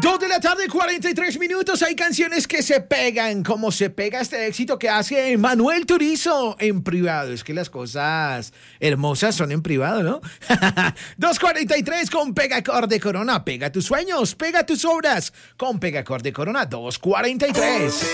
2 de la tarde, 43 minutos. Hay canciones que se pegan, como se pega este éxito que hace Manuel Turizo en privado. Es que las cosas hermosas son en privado, ¿no? 2:43 con Pegacorde Corona. Pega tus sueños, pega tus obras con Pegacorde Corona. 2:43.